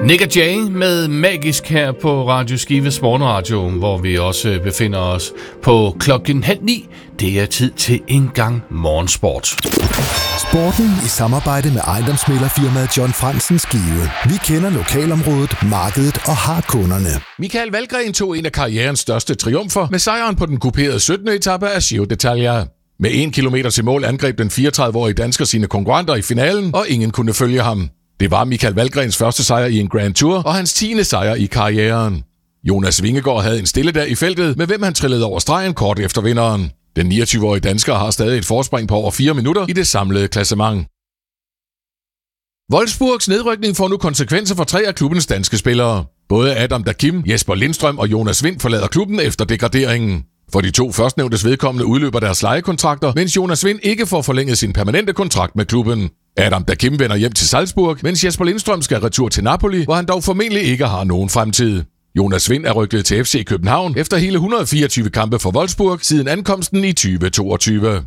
Nick og Jay med Magisk her på Radio Skives Morgenradio, hvor vi også befinder os på 8:30. Det er tid til en gang morgensport. Sporten i samarbejde med ejendomsmæglerfirmaet John Fransen Skive. Vi kender lokalområdet, markedet og har kunderne. Michael Valgren tog en af karrierens største triumfer med sejren på den kuperede 17. etape af Giro d'Italia. Med 1 kilometer til mål angreb den 34-årige dansker sine konkurrenter i finalen, og ingen kunne følge ham. Det var Michael Valgrens første sejr i en Grand Tour og hans 10. sejr i karrieren. Jonas Vingegaard havde en stille dag i feltet, med hvem han trillede over stregen kort efter vinderen. Den 29-årige dansker har stadig et forspring på over 4 minutter i det samlede klassement. Wolfsburgs nedrykning får nu konsekvenser for 3 af klubbens danske spillere. Både Adam Dakim, Jesper Lindstrøm og Jonas Vind forlader klubben efter degraderingen. For de 2 førstnævntes vedkommende udløber deres lejekontrakter, mens Jonas Vind ikke får forlænget sin permanente kontrakt med klubben. Adam Dakim vender hjem til Salzburg, mens Jesper Lindstrøm skal retur til Napoli, hvor han dog formentlig ikke har nogen fremtid. Jonas Vind er rykket til FC København efter hele 124 kampe for Wolfsburg siden ankomsten i 2022.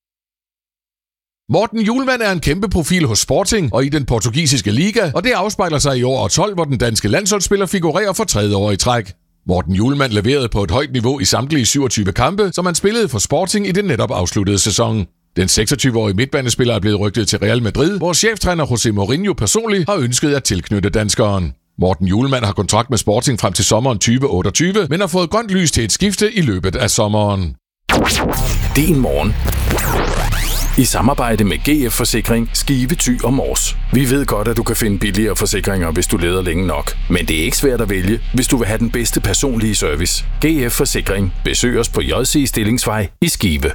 Morten Hjulmand er en kæmpe profil hos Sporting og i den portugisiske liga, og det afspejler sig i år 12, hvor den danske landsholdsspiller figurerer for 3. år i træk. Morten Hjulmand leverede på et højt niveau i samtlige 27 kampe, som han spillede for Sporting i den netop afsluttede sæson. Den 26-årige midtbanespiller er blevet rygtet til Real Madrid, hvor cheftræner José Mourinho personligt har ønsket at tilknytte danskeren. Morten Hjulmand har kontrakt med Sporting frem til sommeren 2028, men har fået grønt lys til et skifte i løbet af sommeren. Din morgen. I samarbejde med GF Forsikring, Skive, Thy og Mors. Vi ved godt, at du kan finde billigere forsikringer, hvis du leder længe nok. Men det er ikke svært at vælge, hvis du vil have den bedste personlige service. GF Forsikring. Besøg os på JC Stillingsvej i Skive.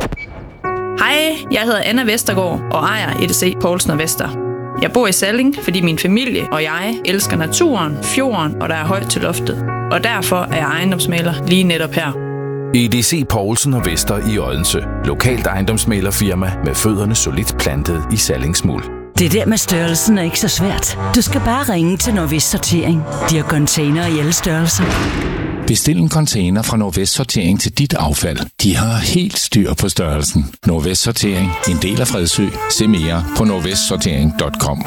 Hej, jeg hedder Anna Vestergaard og ejer EDC Poulsen & Vester. Jeg bor i Salling, fordi min familie og jeg elsker naturen, fjorden og der er højt til loftet. Og derfor er jeg ejendomsmægler lige netop her. EDC Poulsen & Vester i Odense. Lokalt ejendomsmæglerfirma med fødderne solidt plantet i Sallingsmuld. Det der med størrelsen er ikke så svært. Du skal bare ringe til Nordvest Sortering. De har container i alle størrelser. Bestil en container fra Nordvest Sortering til dit affald. De har helt styr på størrelsen. Nordvest Sortering. En del af Fredsø. Se mere på nordvestsortering.com.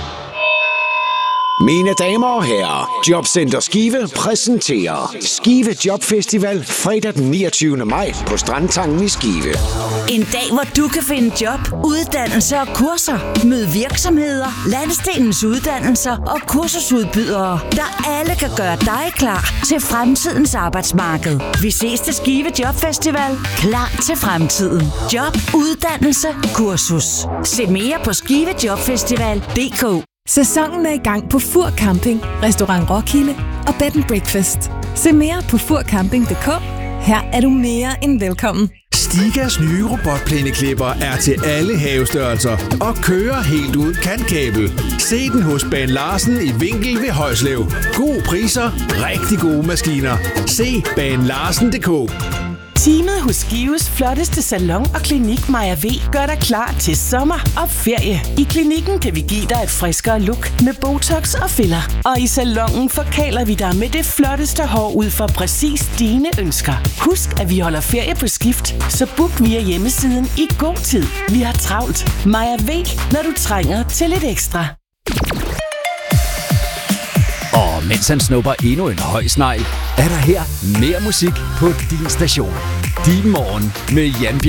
Mine damer og herrer, Jobcenter Skive præsenterer Skive Jobfestival fredag den 29. maj på Strandtangen i Skive. En dag, hvor du kan finde job, uddannelse og kurser. Mød virksomheder, landsdelens uddannelser og kursusudbydere, der alle kan gøre dig klar til fremtidens arbejdsmarked. Vi ses til Skive Jobfestival. Klar til fremtiden. Job, uddannelse, kursus. Se mere på skivejobfestival.dk. Sæsonen er i gang på Fur Camping, Restaurant Roskilde og Bed & Breakfast. Se mere på furcamping.dk. Her er du mere end velkommen. Stigas nye robotplæneklipper er til alle havestørrelser og kører helt ud kantkabel. Se den hos Baan Larsen i Vinkel ved Højslev. Gode priser, rigtig gode maskiner. Se baanlarsen.dk. Teamet hos Skives flotteste salon og klinik Maja V gør dig klar til sommer og ferie. I klinikken kan vi give dig et friskere look med botox og filler. Og i salonen forkæler vi dig med det flotteste hår ud fra præcis dine ønsker. Husk, at vi holder ferie på skift, så book via hjemmesiden i god tid. Vi har travlt. Maja V, når du trænger til lidt ekstra. Og mens han snupper endnu en høj snegl, er der her mere musik på din station. Din morgen med Jan Bjerg.